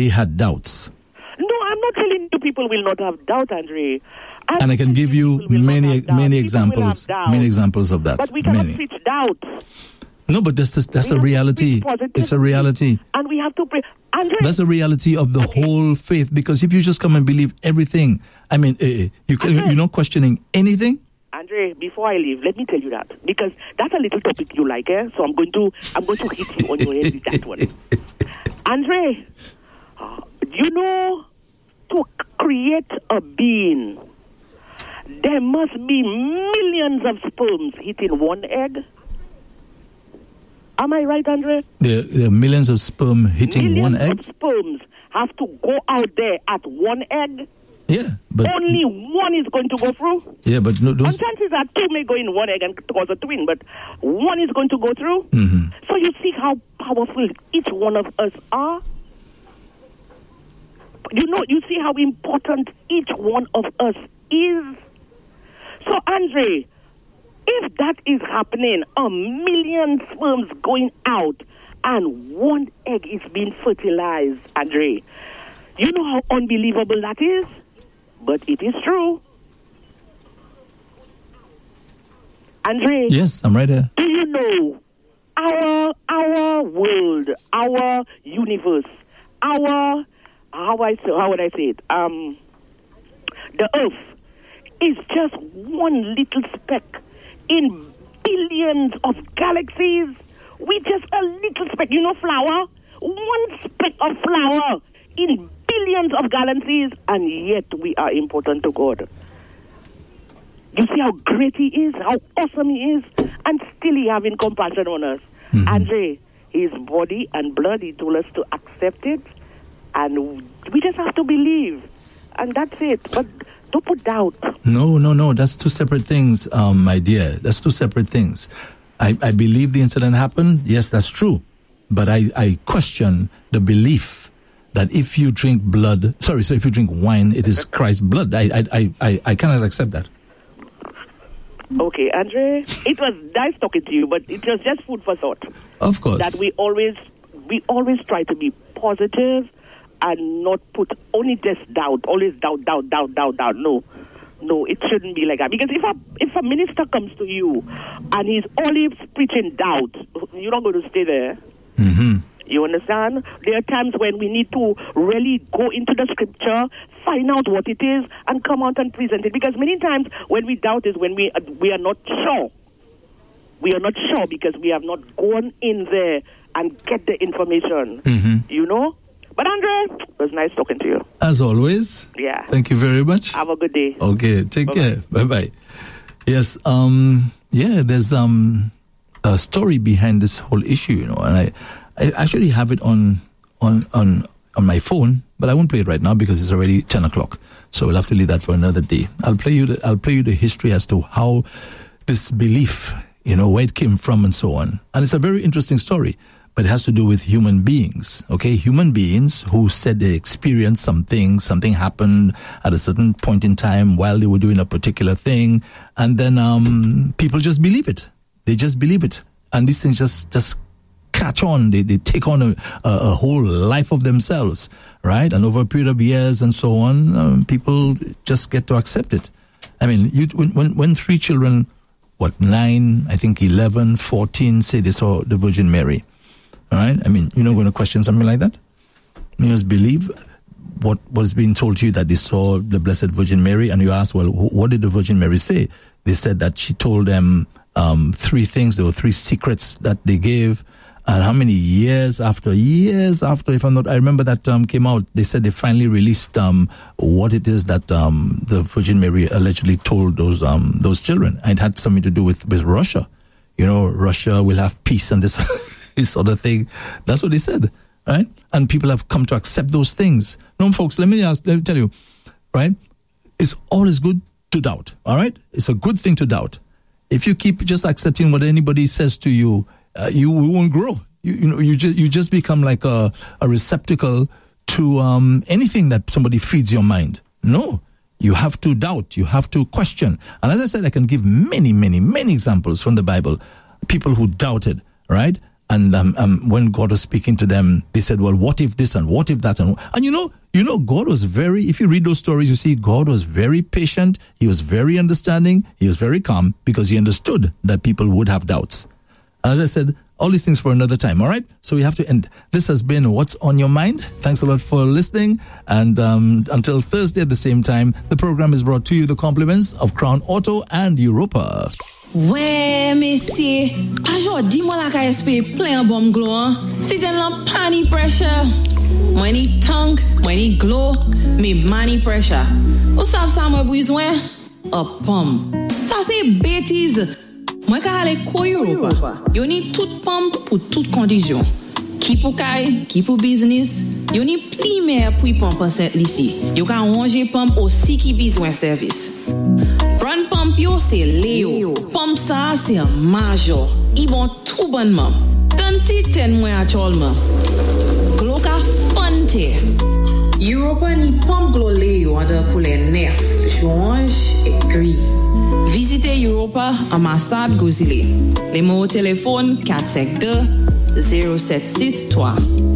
they had doubts. No, I'm not telling you people will not have doubt, Andre. And I can give you many examples of that. But we cannot preach doubt. No, but that's a reality. It's a reality. And we have to pray. Andre, that's a reality of the whole faith. Because if you just come and believe everything, I mean, you're not questioning anything. Andre, before I leave, let me tell you that, because that's a little topic you like, eh? So I'm going to hit you on your head with that one. Andre, to create a being, there must be millions of sperms hitting one egg. Am I right, Andre? There are millions of sperm hitting one egg? Millions of sperms have to go out there at one egg. Yeah, but only one is going to go through. Yeah, but no, and chances are two may go in one egg and cause a twin, but one is going to go through. Mm-hmm. So you see how powerful each one of us are. You see how important each one of us is. So, Andre, if that is happening, 1 million sperms going out and one egg is being fertilized, Andre, you know how unbelievable that is? But it is true. Andre? Yes, I'm right here. Do you know our world, our universe, how would I say it? The Earth is just one little speck in billions of galaxies. We just a little speck, flower? One speck of flower in billions of galaxies, and yet we are important to God. You see how great He is, how awesome He is, and still He having compassion on us. Mm-hmm. Andre, His body and blood, He told us to accept it, and we just have to believe, and that's it. But don't put doubt. No, that's two separate things, my dear. That's two separate things. I believe the incident happened. Yes, that's true. But I question the belief that if you drink if you drink wine, it is Christ's blood. I cannot accept that. Okay, Andre, it was nice talking to you, but it was just food for thought. Of course. That we always try to be positive and not put only just doubt, always doubt. No, it shouldn't be like that. Because if a minister comes to you and he's always preaching doubt, you're not going to stay there. Mm-hmm. You understand? There are times when we need to really go into the scripture, find out what it is, and come out and present it. Because many times when we doubt is when we are not sure. We are not sure because we have not gone in there and get the information. Mm-hmm. But Andre, it was nice talking to you. As always. Yeah. Thank you very much. Have a good day. Okay, take care. Bye-bye. Yes, there's a story behind this whole issue, and I actually have it on my phone, but I won't play it right now because it's already 10 o'clock. So we'll have to leave that for another day. I'll play you the history as to how this belief, where it came from and so on. And it's a very interesting story, but it has to do with human beings, okay? Human beings who said they experienced something happened at a certain point in time while they were doing a particular thing, and then people just believe it. They just believe it. And these things just catch on. They take on a whole life of themselves, right? And over a period of years and so on, people just get to accept it. I mean, when 3 children, 9, I think 11, 14, say they saw the Virgin Mary, all right? I mean, you're not going to question something like that? You just believe what was being told to you, that they saw the Blessed Virgin Mary, and you ask, well, what did the Virgin Mary say? They said that she told them 3 things. There were 3 secrets that they gave. And how many years after, if I'm not, I remember that came out, they said they finally released what it is that the Virgin Mary allegedly told those children. And it had something to do with Russia. Russia will have peace and this sort of thing. That's what they said, right? And people have come to accept those things. No, folks, let me tell you, right? It's always good to doubt, all right? It's a good thing to doubt. If you keep just accepting what anybody says to you, you won't grow. You just become like a receptacle to anything that somebody feeds your mind. No, you have to doubt. You have to question. And as I said, I can give many, many, many examples from the Bible. People who doubted, right? And when God was speaking to them, they said, well, what if this and what if that? And you know, God was if you read those stories, you see God was very patient. He was very understanding. He was very calm because he understood that people would have doubts. As I said, all these things for another time. All right. So we have to end. This has been What's on Your Mind. Thanks a lot for listening. And until Thursday at the same time, the program is brought to you the compliments of Crown Auto and Europa. Ouais, messieurs, aujourd'hui, moi, la KSP plein bon glow. C'est un pani pressure. Moi, ni tank, moi, ni glow, mais money pressure. Ou savez ça, moi, besoin? A pump. Ça, c'est bêtise. Moi, quand aller ko Europa, yo ni toute pump pour toute condition. Qui pour kay, qui pour business, yo ni primaire pour pump cette ici. Yo ka ranger pump aussi qui besoin service. Run pump yo c'est Léo. Pump ça c'est un major. Ils vont tout bonnement. Tant si ten mois actuellement. Glo ka fante. Europa ni pump glo Léo under pour les nerfs, joints et gris. Visitez Europa à Massad Gozile. Les mots au téléphone 452 0763.